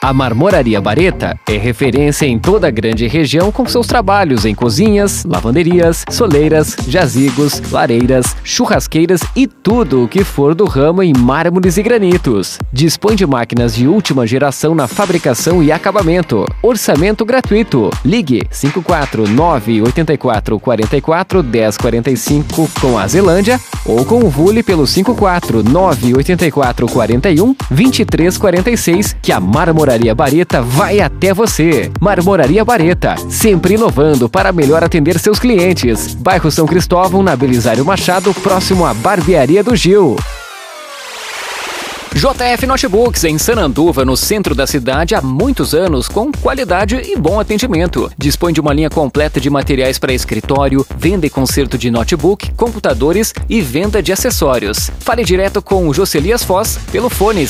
A Marmoraria Bareta é referência em toda a grande região com seus trabalhos em cozinhas, lavanderias, soleiras, jazigos, lareiras, churrasqueiras e tudo o que for do ramo em mármores e granitos. Dispõe de máquinas de última geração na fabricação e acabamento. Orçamento gratuito. Ligue 54984441045 com a Zelândia ou com o Vule pelo 54984412346 que a Marmoraria Bareta vai até você. Marmoraria Bareta, sempre inovando para melhor atender seus clientes. Bairro São Cristóvão, na Belisário Machado, próximo à Barbearia do Gil. JF Notebooks, em Sananduva, no centro da cidade, há muitos anos, com qualidade e bom atendimento. Dispõe de uma linha completa de materiais para escritório, venda e conserto de notebook, computadores e venda de acessórios. Fale direto com o Jocelias Foz pelo fone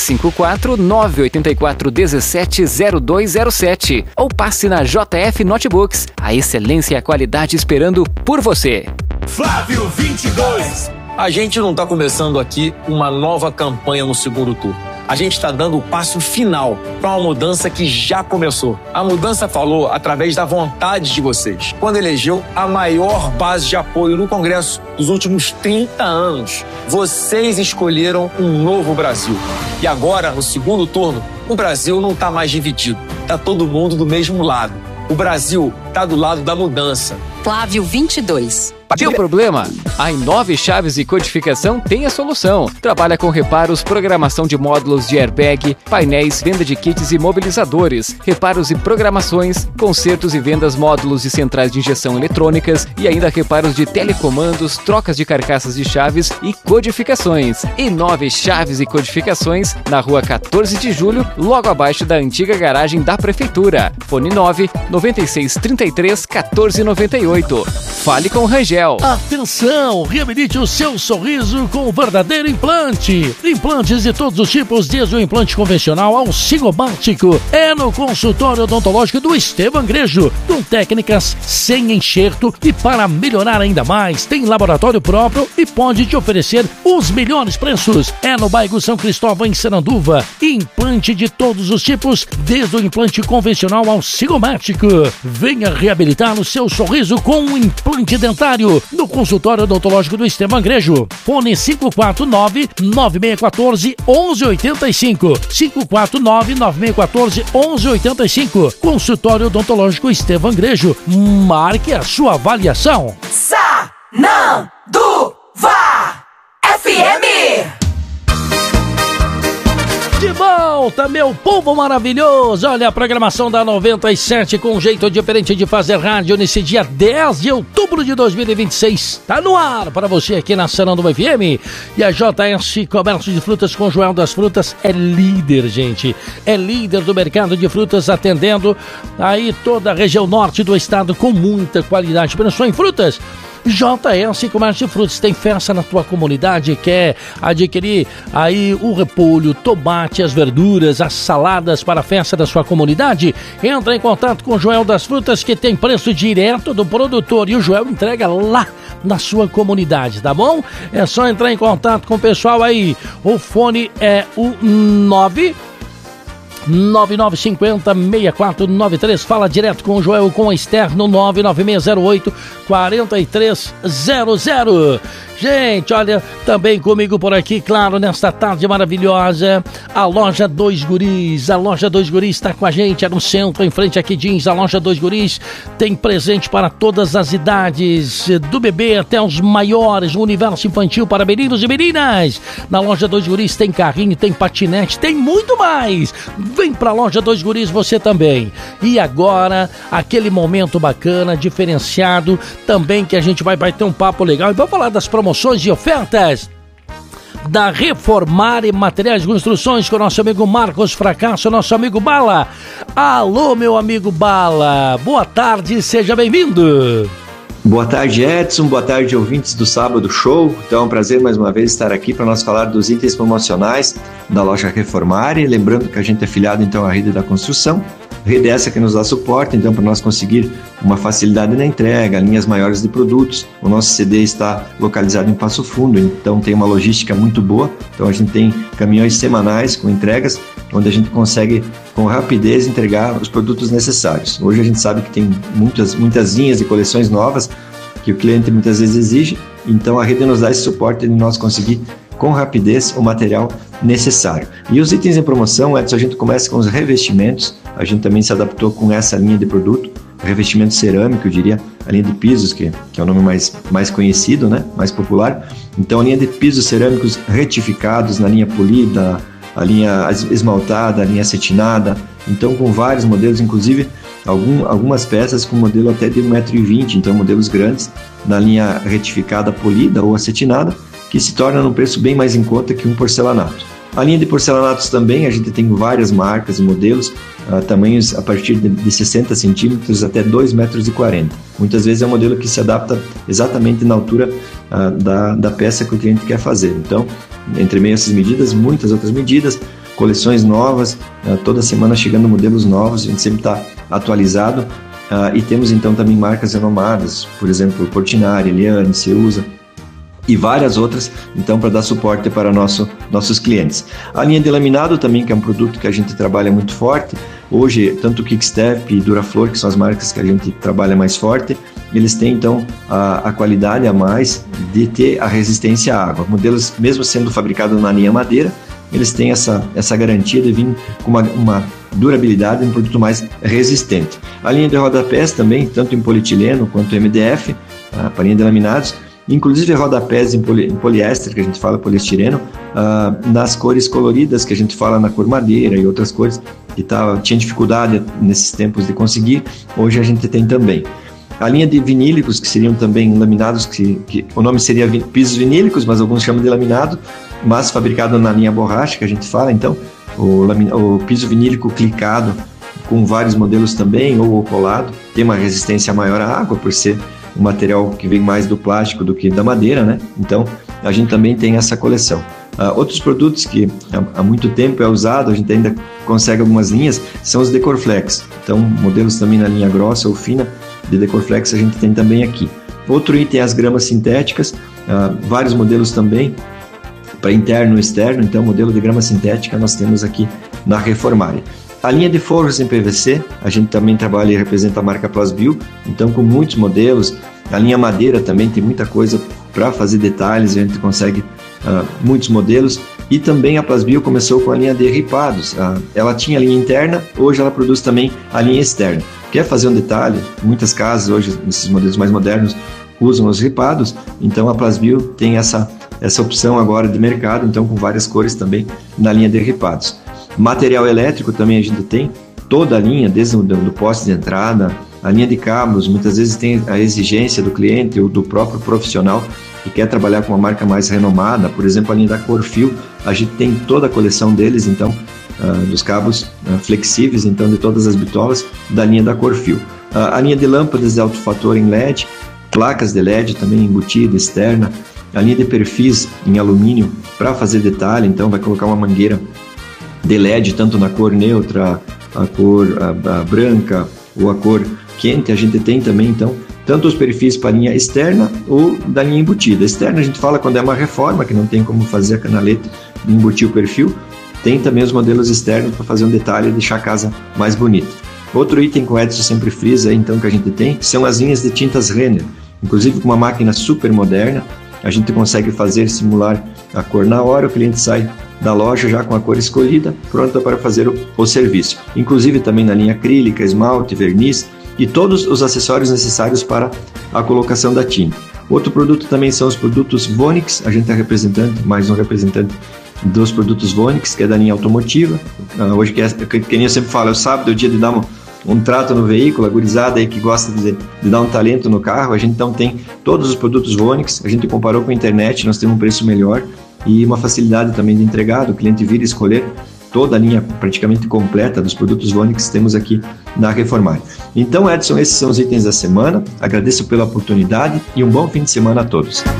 54984170207 ou passe na JF Notebooks. A excelência e a qualidade esperando por você. Flávio 22. A gente não está começando aqui uma nova campanha no segundo turno. A gente está dando o passo final para uma mudança que já começou. A mudança falou através da vontade de vocês, quando elegeu a maior base de apoio no Congresso dos últimos 30 anos. Vocês escolheram um novo Brasil. E agora, no segundo turno, o Brasil não está mais dividido. Está todo mundo do mesmo lado. O Brasil está do lado da mudança. Flávio 22. Tem um problema? A Inove Chaves e Codificação tem a solução. Trabalha com reparos, programação de módulos de airbag, painéis, venda de kits e mobilizadores, reparos e programações, consertos e vendas módulos e centrais de injeção eletrônicas e ainda reparos de telecomandos, trocas de carcaças de chaves e codificações. Inove Chaves e Codificações, na rua 14 de julho, logo abaixo da antiga garagem da Prefeitura. Fone 996331498. Fale com Rangel. Atenção! Reabilite o seu sorriso com o verdadeiro implante. Implantes de todos os tipos, desde o implante convencional ao cigomático. É no consultório odontológico do Estevam Grejo, com técnicas sem enxerto e para melhorar ainda mais, tem laboratório próprio e pode te oferecer os melhores preços. É no bairro São Cristóvão, em Sananduva. Implante de todos os tipos, desde o implante convencional ao cigomático. Venha reabilitar o seu sorriso com um implante dentário no consultório odontológico do Estevam Grejo. Fone 549-9614-1185. 549-9614-1185. Consultório odontológico Estevam Grejo. Marque a sua avaliação. Sananduva FM. De volta, meu povo maravilhoso! Olha a programação da 97 com um jeito diferente de fazer rádio nesse dia 10 de outubro de 2026. Tá no ar para você aqui na Sananduva FM. E a JS Comércio de Frutas com Joel das Frutas é líder, gente. É líder do mercado de frutas, atendendo aí toda a região norte do estado com muita qualidade. Pensou em frutas? JS Comércio de Frutas, tem festa na tua comunidade, quer adquirir aí o repolho, tomate, as verduras, as saladas para a festa da sua comunidade? Entra em contato com o Joel das Frutas, que tem preço direto do produtor e o Joel entrega lá na sua comunidade, tá bom? É só entrar em contato com o pessoal aí. O fone é o 9950-6493. Fala direto com o Joel, com a Esther no 99608-4300. Gente, olha, também comigo por aqui, claro, nesta tarde maravilhosa, a Loja Dois Guris. A Loja Dois Guris está com a gente, é no centro, em frente aqui jeans. A Loja Dois Guris tem presente para todas as idades, do bebê até os maiores, o universo infantil para meninos e meninas. Na Loja Dois Guris tem carrinho, tem patinete, tem muito mais. Vem pra Loja Dois Guris você também. E agora, aquele momento bacana, diferenciado, também que a gente vai ter um papo legal e vamos falar das promoções e ofertas da Reformar e Materiais de Construções com o nosso amigo Marcos Fracasso, nosso amigo Bala. Alô, meu amigo Bala, boa tarde, seja bem-vindo. Boa tarde, Edson, boa tarde, ouvintes do Sábado Show. Então é um prazer mais uma vez estar aqui para nós falar dos itens promocionais da loja Reformar, e lembrando que a gente é filiado então à Rede da Construção, rede essa que nos dá suporte, então, para nós conseguir uma facilidade na entrega, linhas maiores de produtos. O nosso CD está localizado em Passo Fundo, então tem uma logística muito boa. Então a gente tem caminhões semanais com entregas onde a gente consegue com rapidez entregar os produtos necessários. Hoje a gente sabe que tem muitas linhas e coleções novas que o cliente muitas vezes exige, então a rede nos dá esse suporte de nós conseguir com rapidez o material necessário. E os itens em promoção, Edson, a gente começa com os revestimentos, a gente também se adaptou com essa linha de produto, revestimento cerâmico, eu diria, a linha de pisos, que é o nome mais conhecido, né? Mais popular. Então a linha de pisos cerâmicos retificados na linha polida, a linha esmaltada, a linha acetinada, então com vários modelos, inclusive algumas peças com modelo até de 1,20 m, então modelos grandes, na linha retificada, polida ou acetinada, que se torna num preço bem mais em conta que um porcelanato. A linha de porcelanatos também, a gente tem várias marcas e modelos, tamanhos a partir de 60 centímetros até 2,40 m. Muitas vezes é um modelo que se adapta exatamente na altura da peça que o cliente quer fazer. Então, entre meio a essas medidas, muitas outras medidas, coleções novas, toda semana chegando modelos novos, a gente sempre está atualizado. E temos então também marcas renomadas, por exemplo, Portinari, Eliane, Ceusa, e várias outras, então, para dar suporte para nossos clientes. A linha de laminado também, que é um produto que a gente trabalha muito forte. Hoje, tanto o Kickstep e Duraflor, que são as marcas que a gente trabalha mais forte, eles têm, então, a qualidade a mais de ter a resistência à água. Modelos, mesmo sendo fabricados na linha madeira, eles têm essa garantia de vir com uma durabilidade, um produto mais resistente. A linha de rodapés também, tanto em polietileno quanto em MDF, para a linha de laminados, inclusive rodapés em poliéster, que a gente fala poliestireno, nas cores coloridas, que a gente fala na cor madeira e outras cores, que tinha dificuldade nesses tempos de conseguir, hoje a gente tem também. A linha de vinílicos, que seriam também laminados, que o nome seria pisos vinílicos, mas alguns chamam de laminado, mas fabricado na linha borracha, que a gente fala, então, o piso vinílico clicado, com vários modelos também, ou colado, tem uma resistência maior à água, por ser um material que vem mais do plástico do que da madeira, né? Então, a gente também tem essa coleção. Outros produtos que há muito tempo é usado, a gente ainda consegue algumas linhas, são os Decorflex. Então, modelos também na linha grossa ou fina de Decorflex a gente tem também aqui. Outro item é as gramas sintéticas, vários modelos também, para interno e externo. Então, modelo de grama sintética nós temos aqui na Reformare. A linha de forros em PVC, a gente também trabalha e representa a marca Plasbio, então com muitos modelos. A linha madeira também tem muita coisa para fazer detalhes, a gente consegue muitos modelos. E também a Plasbio começou com a linha de ripados. Ela tinha a linha interna, hoje ela produz também a linha externa. Quer fazer um detalhe? Muitas casas hoje, nesses modelos mais modernos, usam os ripados, então a Plasbio tem essa opção agora de mercado, então com várias cores também na linha de ripados. Material elétrico também a gente tem, toda a linha, desde do poste de entrada, a linha de cabos, muitas vezes tem a exigência do cliente ou do próprio profissional que quer trabalhar com uma marca mais renomada, por exemplo, a linha da Corfil, a gente tem toda a coleção deles, então, dos cabos flexíveis, então, de todas as bitolas da linha da Corfil. A linha de lâmpadas de alto fator em LED, placas de LED também embutida, externa, a linha de perfis em alumínio para fazer detalhe, então vai colocar uma mangueira de LED, tanto na cor neutra, a cor branca ou a cor quente, a gente tem também, então, tanto os perfis para a linha externa ou da linha embutida. Externa a gente fala quando é uma reforma, que não tem como fazer a canaleta e embutir o perfil, tem também os modelos externos para fazer um detalhe e deixar a casa mais bonita. Outro item que o Edson sempre frisa, então, que a gente tem, são as linhas de tintas Renner, inclusive com uma máquina super moderna, a gente consegue simular a cor na hora, o cliente sai da loja já com a cor escolhida, pronta para fazer o serviço. Inclusive também na linha acrílica, esmalte, verniz e todos os acessórios necessários para a colocação da tinta. Outro produto também são os produtos Vonix, a gente é mais um representante dos produtos Vonix, que é da linha automotiva. Hoje, que nem eu sempre falo, é o sábado, é o dia de dar um trato no veículo, a gurizada aí que gosta de dar um talento no carro. A gente então tem todos os produtos Vonix, a gente comparou com a internet, nós temos um preço melhor e uma facilidade também de entregar, o cliente vir escolher toda a linha praticamente completa dos produtos Vonix temos aqui na Reformare. Então, Edson, esses são os itens da semana, agradeço pela oportunidade e um bom fim de semana a todos.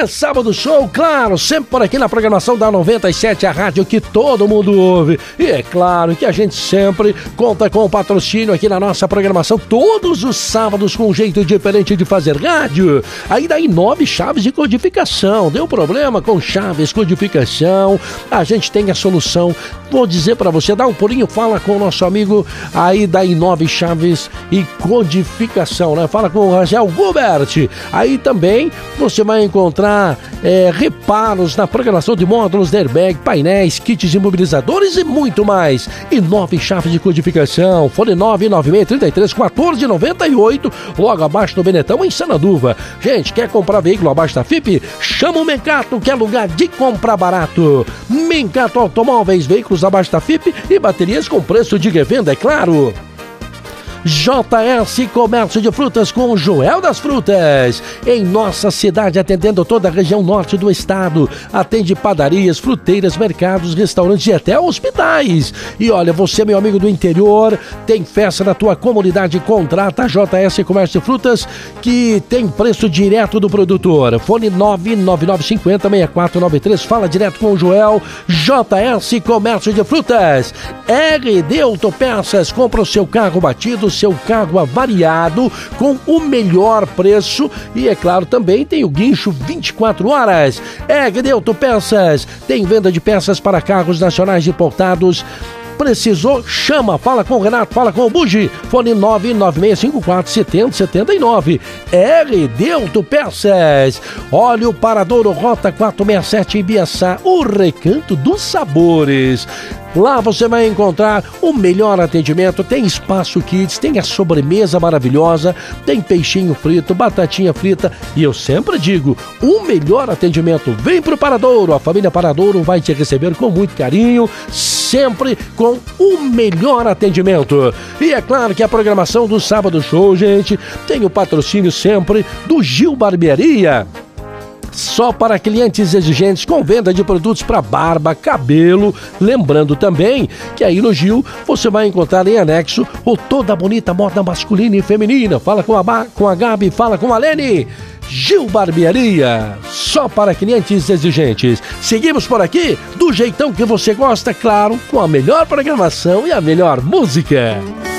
É Sábado Show, claro, sempre por aqui na programação da 97, a rádio que todo mundo ouve. E é claro que a gente sempre conta com o patrocínio aqui na nossa programação, todos os sábados com um jeito diferente de fazer rádio. Aí da Inove Chaves de Codificação. Deu problema com chaves, codificação, a gente tem a solução. Vou dizer pra você, dá um pulinho, fala com o nosso amigo aí da Inove Chaves e Codificação, né? Fala com o Rangel Gubert. Aí também você vai encontrar reparos na programação de módulos de airbag, painéis, kits imobilizadores e muito mais. Inove Chaves de Codificação, fone 996331498, logo abaixo do Benetão, em Sanaduva. Gente, quer comprar veículo abaixo da FIP? Chama o Mencato, que é lugar de comprar barato. Mencato Automóveis, veículos abaixo da FIP e baterias com preço de revenda, é claro. JS Comércio de Frutas com o Joel das Frutas, em nossa cidade, atendendo toda a região norte do estado. Atende padarias, fruteiras, mercados, restaurantes e até hospitais. E olha, você, meu amigo do interior, tem festa na tua comunidade, contrata a JS Comércio de Frutas, que tem preço direto do produtor. Fone 99950-6493, fala direto com o Joel. JS Comércio de Frutas. RD Autopeças, compra o seu carro batido, seu carro avariado com o melhor preço e, é claro, também tem o guincho 24 horas. RD Autopeças tem venda de peças para carros nacionais importados. Precisou? Chama, fala com o Renato, fala com o Bugi. Fone 996547079. RD Autopeças. Olha o Paradouro Rota 467 em Biaçá, o Recanto dos Sabores. Lá você vai encontrar o melhor atendimento, tem espaço kids, tem a sobremesa maravilhosa, tem peixinho frito, batatinha frita e eu sempre digo, o melhor atendimento. Vem pro Paradouro, a família Paradouro vai te receber com muito carinho, sempre com o melhor atendimento. E é claro que a programação do Sábado Show, gente, tem o patrocínio sempre do Gil Barbearia. Só para clientes exigentes com venda de produtos para barba, cabelo. Lembrando também que aí no Gil você vai encontrar em anexo o toda a bonita moda masculina e feminina. Fala com a Gabi, fala com a Lene. Gil Barbearia, só para clientes exigentes. Seguimos por aqui do jeitão que você gosta, claro, com a melhor programação e a melhor música.